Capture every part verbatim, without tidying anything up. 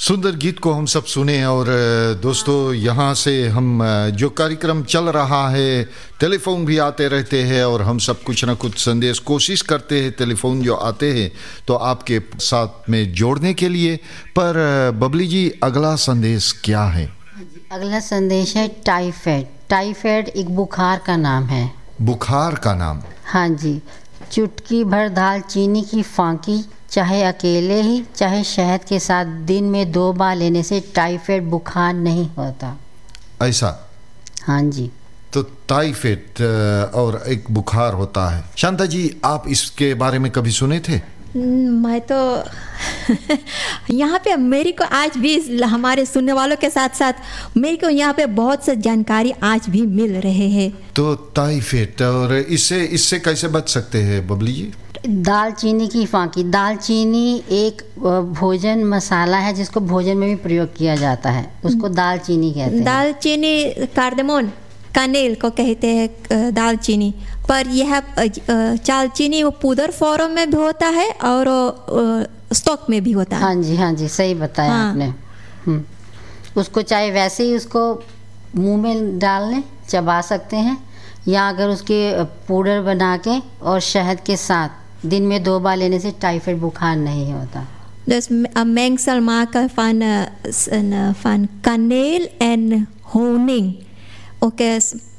सुंदर गीत को हम सब सुने। और दोस्तों, यहाँ से हम जो कार्यक्रम चल रहा है, टेलीफोन भी आते रहते हैं और हम सब कुछ ना कुछ संदेश कोशिश करते हैं टेलीफोन जो आते हैं तो आपके साथ में जोड़ने के लिए। पर बबली जी, अगला संदेश क्या है? अगला संदेश है टाइफाइड। टाइफाइड एक बुखार का नाम है। बुखार का नाम? हाँ जी। चुटकी भर दालचीनी की फांकी, चाहे अकेले ही चाहे शहद के साथ, दिन में दो बार लेने से टाइफाइड बुखार नहीं होता। ऐसा? हाँ जी। तो टाइफाइड और एक बुखार होता है। शांता जी, आप इसके बारे में कभी सुने थे? मैं तो यहाँ पे मेरे को आज भी हमारे सुनने वालों के साथ साथ मेरे को यहाँ पे बहुत सी जानकारी आज भी मिल रहे हैं। तो टाइफाइड, और इससे इससे कैसे बच सकते हैं बबली जी? दालचीनी की फांकी। दालचीनी एक भोजन मसाला है जिसको भोजन में भी प्रयोग किया जाता है, उसको दालचीनी कहते हैं। दालचीनी कार्डेमोन कनेल को कहते हैं दालचीनी, पर यह दालचीनी वो पाउडर फॉर्म में भी होता है और स्टॉक में भी होता है। हाँ जी, हाँ जी, सही बताया हाँ। आपने। उसको चाहे वैसे ही उसको मुंह में डाल लें, चबा सकते हैं, या अगर उसके पाउडर बना के और शहद के साथ दिन में दो बार लेने से टाइफाइड बुखार नहीं होता। Dus mengsel maken van, van kaneel en honing, okay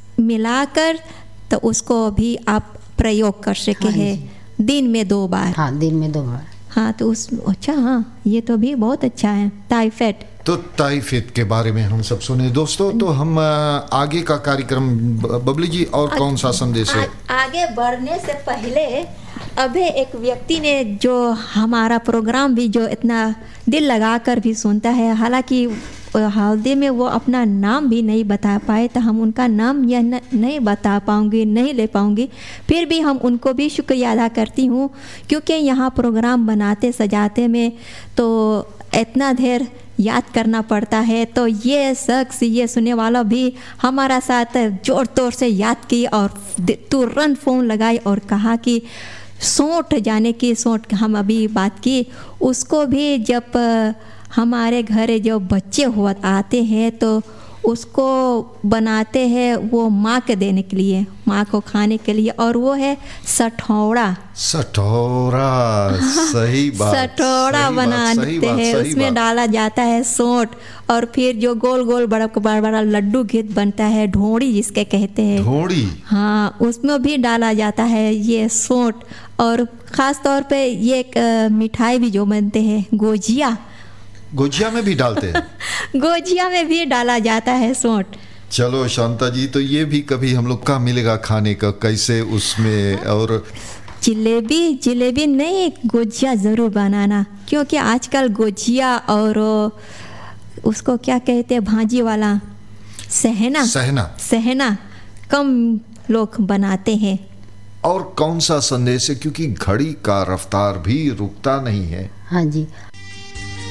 मिलाकर तो उसको भी आप प्रयोग कर सके हैं दिन में दो बार। हाँ, दिन में दो बार। हाँ, तो उस अच्छा, हाँ, ये तो भी बहुत अच्छा है। टाइफाइड, तो टाइफाइड के बारे में हम सब सुने दोस्तों। तो हम आगे का कार्यक्रम, बबली जी, और आ, कौन सा संदेश है? आ, आगे बढ़ने से पहले अभी एक व्यक्ति ने जो हमारा प्रोग्राम भी जो इतना दिल लगाकर भी सुनता है, हालांकि हालदे में वो अपना नाम भी नहीं बता पाए, तो हम उनका नाम यह न, नहीं बता पाऊँगी, नहीं ले पाऊँगी, फिर भी हम उनको भी शुक्रिया अदा करती हूँ, क्योंकि यहाँ प्रोग्राम बनाते सजाते में तो इतना देर याद करना पड़ता है। तो ये शख्स, ये सुनने वाला भी हमारा साथ जोर तोर से याद की और तुरंत फ़ोन लगाई और कहा कि सोंठ जाने की, सोंठ हम अभी बात की, उसको भी जब हमारे घर जो बच्चे हुआ आते हैं तो उसको बनाते हैं वो माँ के देने के लिए, माँ को खाने के लिए, और वो है सठौड़ा। सठौड़ा, सही बात। सठौड़ा बनाते हैं, उसमें डाला जाता है सोंठ, और फिर जो गोल गोल बड़ा बड़ा बड़ा लड्डू घित बनता है, ढोड़ी जिसके कहते हैं। ढोड़ी? हाँ, उसमें भी डाला जाता है ये सोंठ। और ख़ास तौर पे ये एक मिठाई भी जो बनते हैं, गोजिया, गोजिया में भी डालते हैं? गोजिया में भी डाला जाता है सोंठ। चलो शांता जी, तो ये भी कभी हम लोग का मिलेगा खाने का, कैसे उसमें? और जलेबी, जलेबी नहीं, गोजिया ज़रूर बनाना, क्योंकि आजकल गोजिया और उसको क्या कहते हैं, भाजी वाला, सहना सहना सहना कम लोग बनाते हैं। और कौन सा संदेश है, क्योंकि घड़ी का रफ्तार भी रुकता नहीं है। हाँ जी,